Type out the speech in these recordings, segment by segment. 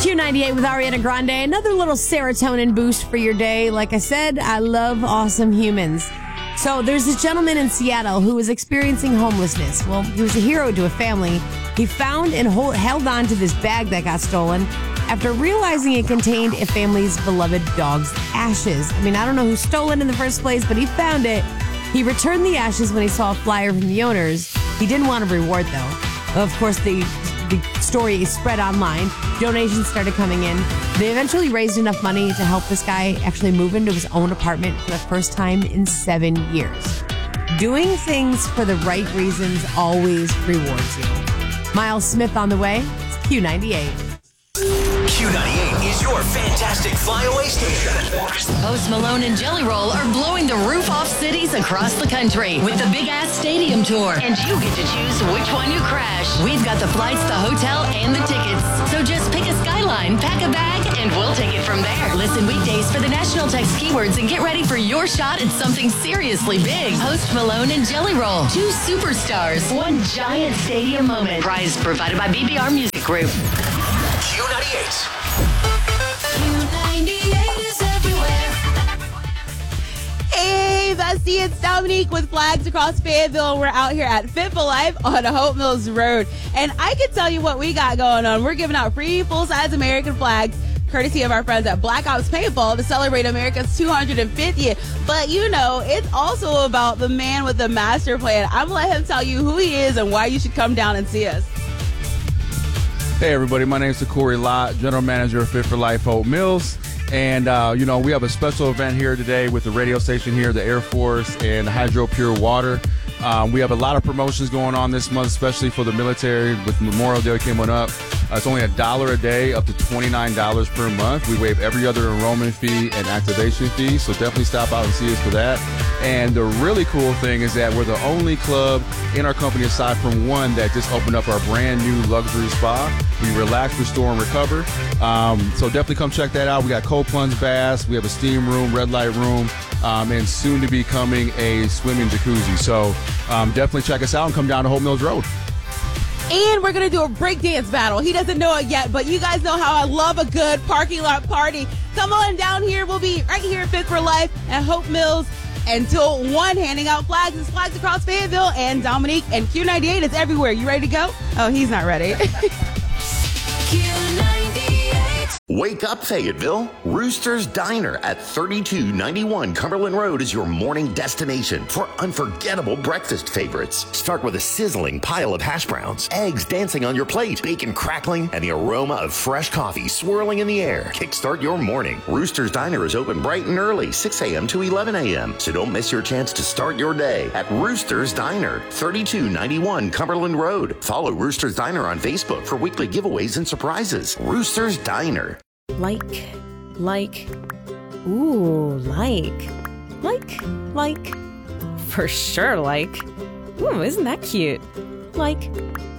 Q98 with Ariana Grande. Another little serotonin boost for your day. Like I said, I love awesome humans. So there's this gentleman in Seattle who was experiencing homelessness. Well, he was a hero to a family. He found and held on to this bag that got stolen after realizing it contained a family's beloved dog's ashes. I mean, I don't know who stole it in the first place, but he found it. He returned the ashes when he saw a flyer from the owners. He didn't want a reward, though. Of course, the story spread online. Donations started coming in. They eventually raised enough money to help this guy actually move into his own apartment for the first time in 7 years. Doing things for the right reasons always rewards you. Miles Smith on the way. It's Q98. Q98 is your fantastic flyaway station. Post Malone and Jelly Roll are blowing the roof off cities across the country with the Big Ass Stadium Tour. And you get to choose which one you crash. We've got the flights, the hotel, and the tickets. So just pick a skyline, pack a bag, and we'll take it from there. Listen weekdays for the national text keywords and get ready for your shot at something seriously big. Post Malone and Jelly Roll. 2 superstars. 1 giant stadium moment. Prize provided by BBR Music Group. Q98. Q98 is everywhere. Hey, bestie, it's Dominique with Flags Across Fayetteville. We're out here at Fit for Life on Hope Mills Road. And I can tell you what we got going on. We're giving out free full-size American flags, courtesy of our friends at Black Ops Paintball, to celebrate America's 250th. But, you know, it's also about the man with the master plan. I'm going to let him tell you who he is and why you should come down and see us. Hey everybody, my name is Corey Lott, General Manager of Fit for Life Hope Mills. And, we have a special event here today with the radio station here, the Air Force, and Hydro Pure Water. We have a lot of promotions going on this month, especially for the military with Memorial Day coming up. It's only $1 a day, up to $29 per month. We waive every other enrollment fee and activation fee, so definitely stop out and see us for that. And the really cool thing is that we're the only club in our company, aside from one, that just opened up our brand new luxury spa. We relax, restore, and recover. So definitely come check that out. We got cold plunge baths, we have a steam room, red light room, and soon to be coming a swimming jacuzzi. So definitely check us out and come down to Hope Mills Road. And we're going to do a breakdance battle. He doesn't know it yet, but you guys know how I love a good parking lot party. Come on down here. We'll be right here at Fit for Life at Hope Mills until 1, handing out flags. It's Flags Across Fayetteville, and Dominique and Q98 is everywhere. You ready to go? Oh, he's not ready. Q98. Wake up, Fayetteville. Rooster's Diner at 3291 Cumberland Road is your morning destination for unforgettable breakfast favorites. Start with a sizzling pile of hash browns, eggs dancing on your plate, bacon crackling, and the aroma of fresh coffee swirling in the air. Kickstart your morning. Rooster's Diner is open bright and early, 6 a.m. to 11 a.m., so don't miss your chance to start your day at Rooster's Diner, 3291 Cumberland Road. Follow Rooster's Diner on Facebook for weekly giveaways and surprises. Rooster's Diner. Like, for sure, like. Ooh, isn't that cute? Like,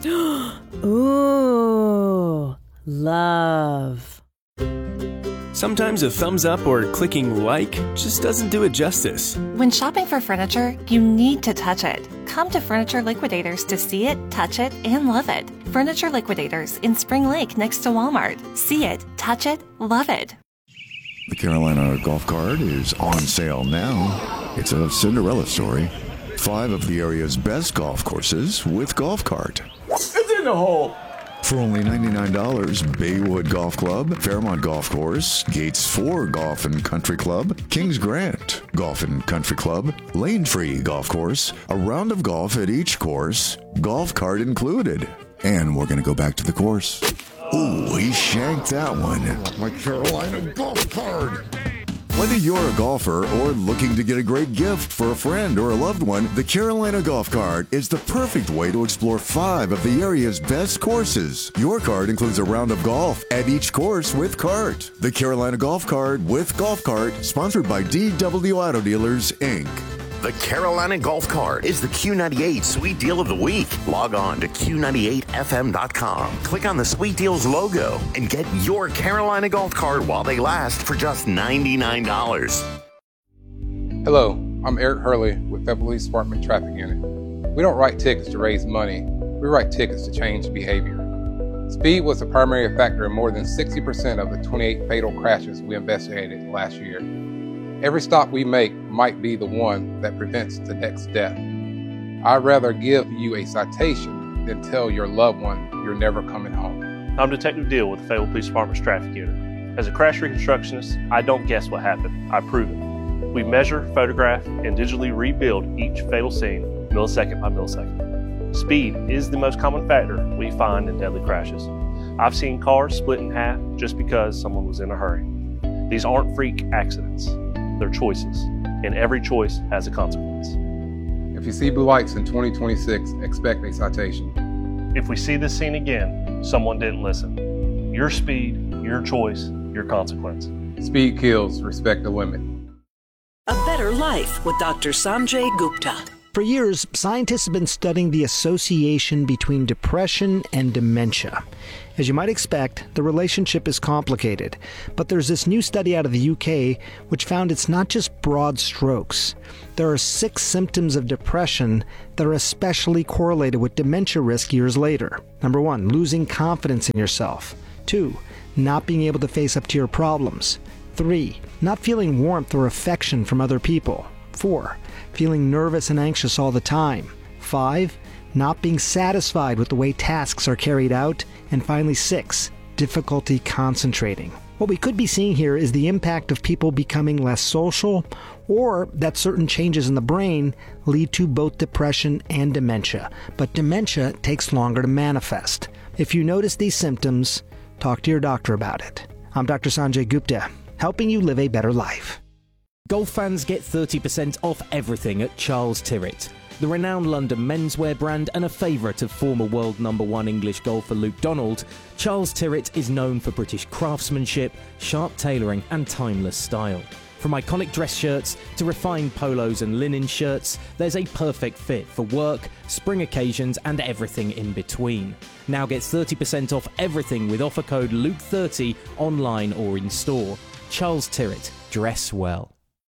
ooh, love. Sometimes a thumbs up or clicking like just doesn't do it justice. When shopping for furniture, you need to touch it. Come to Furniture Liquidators to see it, touch it, and love it. Furniture Liquidators in Spring Lake next to Walmart. See it, touch it, love it. The Carolina Golf Cart is on sale now. It's a Cinderella story. 5 of the area's best golf courses with Golf Cart. It's in the hole. For only $99, Baywood Golf Club, Fairmont Golf Course, Gates 4 Golf and Country Club, Kings Grant Golf and Country Club, Lane Free Golf Course, a round of golf at each course, golf cart included. And we're going to go back to the course. Ooh, he shanked that one. My Carolina Golf Cart. Whether you're a golfer or looking to get a great gift for a friend or a loved one, the Carolina Golf Cart is the perfect way to explore 5 of the area's best courses. Your cart includes a round of golf at each course with cart. The Carolina Golf Cart with Golf Cart, sponsored by DW Auto Dealers, Inc. The Carolina Golf Cart is the Q98 Sweet Deal of the Week. Log on to Q98FM.com. Click on the Sweet Deals logo and get your Carolina Golf Cart while they last for just $99. Hello, I'm Eric Hurley with Fayetteville Police Department Traffic Unit. We don't write tickets to raise money. We write tickets to change behavior. Speed was the primary factor in more than 60% of the 28 fatal crashes we investigated last year. Every stop we make might be the one that prevents the next death. I'd rather give you a citation than tell your loved one you're never coming home. I'm Detective Deal with the Fayetteville Police Department's Traffic Unit. As a crash reconstructionist, I don't guess what happened, I prove it. We measure, photograph, and digitally rebuild each fatal scene millisecond by millisecond. Speed is the most common factor we find in deadly crashes. I've seen cars split in half just because someone was in a hurry. These aren't freak accidents, they're choices, and every choice has a consequence. If you see blue lights in 2026, expect a citation. If we see this scene again, someone didn't listen. Your speed, your choice, your consequence. Speed kills, respect the limit. A Better Life with Dr. Sanjay Gupta. For years, scientists have been studying the association between depression and dementia. As you might expect, the relationship is complicated, but there's this new study out of the UK which found it's not just broad strokes. There are 6 symptoms of depression that are especially correlated with dementia risk years later. Number 1, losing confidence in yourself. 2, not being able to face up to your problems. 3, not feeling warmth or affection from other people. 4, feeling nervous and anxious all the time. 5, not being satisfied with the way tasks are carried out. And finally 6, difficulty concentrating. What we could be seeing here is the impact of people becoming less social, or that certain changes in the brain lead to both depression and dementia. But dementia takes longer to manifest. If you notice these symptoms, talk to your doctor about it. I'm Dr. Sanjay Gupta, helping you live a better life. Golf fans get 30% off everything at Charles Tyrwhitt. The renowned London menswear brand and a favourite of former world #1 English golfer Luke Donald, Charles Tyrwhitt is known for British craftsmanship, sharp tailoring and timeless style. From iconic dress shirts to refined polos and linen shirts, there's a perfect fit for work, spring occasions and everything in between. Now get 30% off everything with offer code LUKE30 online or in store. Charles Tyrwhitt, dress well.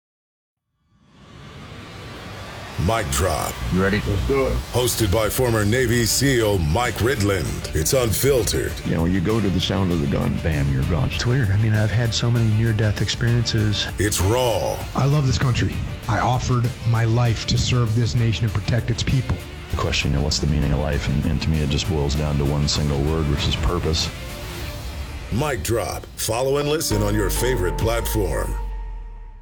Mic Drop. You ready? Let's do it. Hosted by former Navy SEAL Mike Ridland. It's unfiltered. You know, you go to the sound of the gun, bam, you're gone. It's weird. I mean, I've had so many near-death experiences. It's raw. I love this country. I offered my life to serve this nation and protect its people. The question, what's the meaning of life? And to me, it just boils down to one single word, which is purpose. Mic Drop. Follow and listen on your favorite platform.